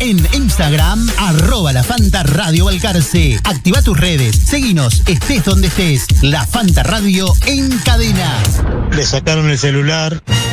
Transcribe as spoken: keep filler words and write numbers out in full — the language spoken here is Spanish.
En Instagram, arroba La Fanta Radio Balcarce. Activa tus redes, seguinos, estés donde estés. La Fanta Radio en cadena. Le sacaron el celular,